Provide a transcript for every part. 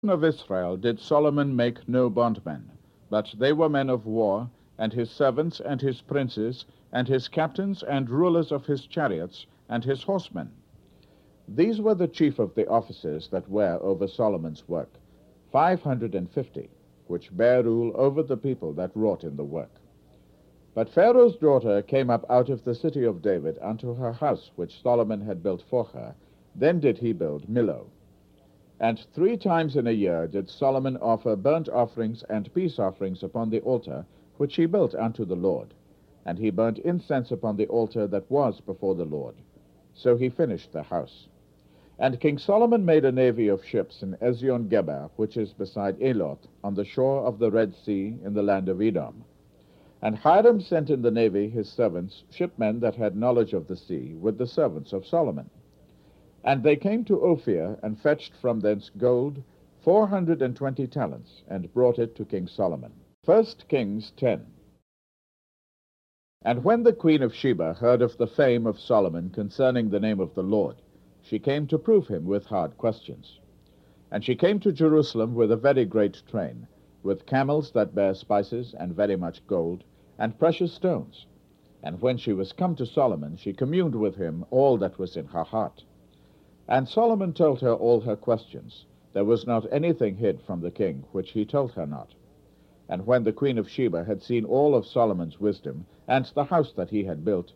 Of Israel did Solomon make no bondmen, but they were men of war, and his servants, and his princes, and his captains, and rulers of his chariots, and his horsemen. These were the chief of the officers that were over Solomon's work, 550, which bare rule over the people that wrought in the work. But Pharaoh's daughter came up out of the city of David unto her house which Solomon had built for her. Then did he build Millo. And 3 times in a year did Solomon offer burnt offerings and peace offerings upon the altar which he built unto the Lord. And he burnt incense upon the altar that was before the Lord. So he finished the house. And King Solomon made a navy of ships in Ezion-Geber, which is beside Eloth, on the shore of the Red Sea, in the land of Edom. And Hiram sent in the navy his servants, shipmen that had knowledge of the sea, with the servants of Solomon. And they came to Ophir, and fetched from thence gold 420 talents, and brought it to King Solomon. 1 Kings 10. And when the queen of Sheba heard of the fame of Solomon concerning the name of the Lord, she came to prove him with hard questions. And she came to Jerusalem with a very great train, with camels that bare spices, and very much gold, and precious stones. And when she was come to Solomon, she communed with him all that was in her heart. And Solomon told her all her questions. There was not anything hid from the king, which he told her not. And when the queen of Sheba had seen all of Solomon's wisdom, and the house that he had built,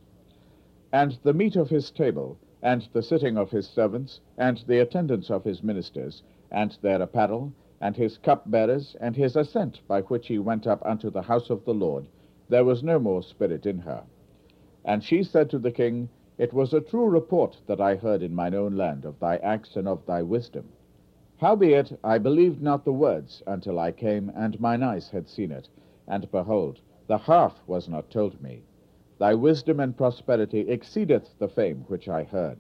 and the meat of his table, and the sitting of his servants, and the attendance of his ministers, and their apparel, and his cupbearers, and his ascent by which he went up unto the house of the Lord, there was no more spirit in her. And she said to the king, It was a true report that I heard in mine own land of thy acts and of thy wisdom. Howbeit I believed not the words until I came, and mine eyes had seen it. And behold, the half was not told me. Thy wisdom and prosperity exceedeth the fame which I heard.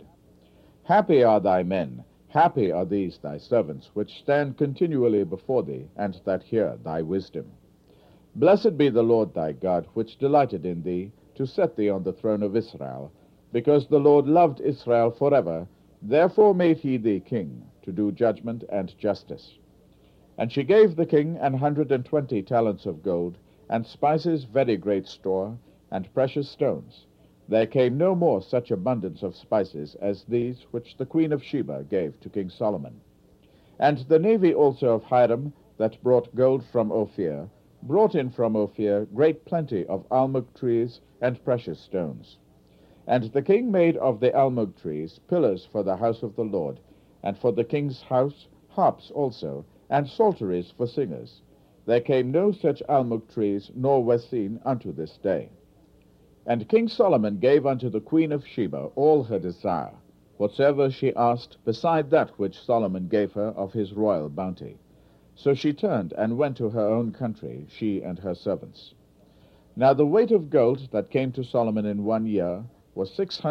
Happy are thy men, happy are these thy servants, which stand continually before thee, and that hear thy wisdom. Blessed be the Lord thy God, which delighted in thee, to set thee on the throne of Israel, because the Lord loved Israel forever, therefore made he thee king, to do judgment and justice. And she gave the king 120 talents of gold, and spices very great store, and precious stones. There came no more such abundance of spices as these which the queen of Sheba gave to King Solomon. And the navy also of Hiram, that brought gold from Ophir, brought in from Ophir great plenty of almug trees and precious stones. And the king made of the almug trees pillars for the house of the Lord, and for the king's house harps also, and psalteries for singers. There came no such almug trees, nor were seen unto this day. And King Solomon gave unto the queen of Sheba all her desire, whatsoever she asked, beside that which Solomon gave her of his royal bounty. So she turned and went to her own country, she and her servants. Now the weight of gold that came to Solomon in 1 year was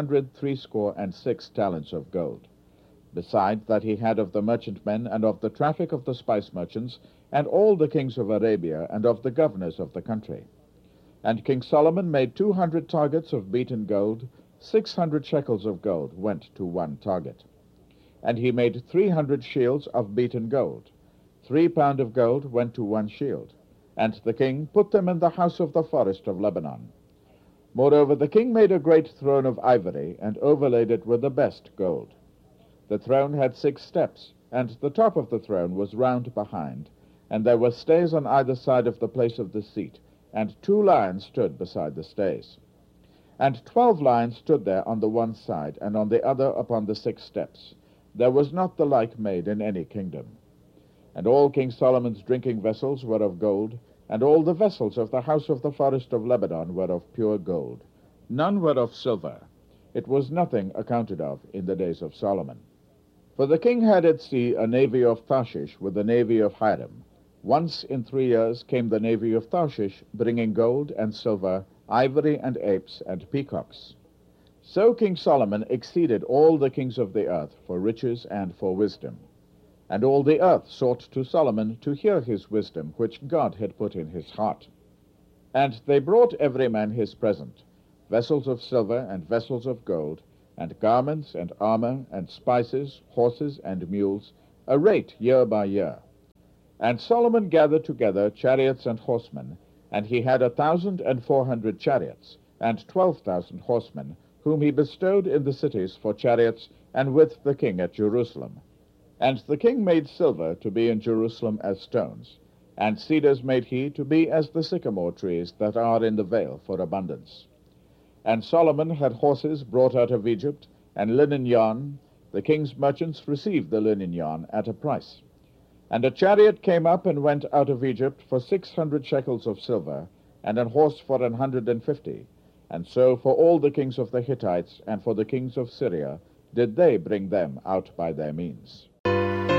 666 talents of gold, beside that he had of the merchantmen, and of the traffic of the spice merchants, and all the kings of Arabia, and of the governors of the country. And King Solomon made 200 targets of beaten gold, 600 shekels of gold went to one target. And he made 300 shields of beaten gold. 3 pound of gold went to one shield. And the king put them in the house of the forest of Lebanon. Moreover, the king made a great throne of ivory, and overlaid it with the best gold. The throne had 6 steps, and the top of the throne was round behind, and there were stays on either side of the place of the seat, and 2 lions stood beside the stays. And 12 lions stood there on the one side, and on the other upon the 6 steps. There was not the like made in any kingdom. And all King Solomon's drinking vessels were of gold, and all the vessels of the house of the forest of Lebanon were of pure gold. None were of silver. It was nothing accounted of in the days of Solomon. For the king had at sea a navy of Tarshish with the navy of Hiram. Once in 3 years came the navy of Tarshish, bringing gold and silver, ivory and apes and peacocks. So King Solomon exceeded all the kings of the earth for riches and for wisdom. And all the earth sought to Solomon to hear his wisdom, which God had put in his heart. And they brought every man his present, vessels of silver and vessels of gold, and garments and armor and spices, horses and mules, a rate year by year. And Solomon gathered together chariots and horsemen, and he had 1,400 chariots, and 12,000 horsemen, whom he bestowed in the cities for chariots, and with the king at Jerusalem. And the king made silver to be in Jerusalem as stones, and cedars made he to be as the sycamore trees that are in the vale for abundance. And Solomon had horses brought out of Egypt, and linen yarn. The king's merchants received the linen yarn at a price. And a chariot came up and went out of Egypt for 600 shekels of silver, and an horse for 150. And so for all the kings of the Hittites and for the kings of Syria did they bring them out by their means.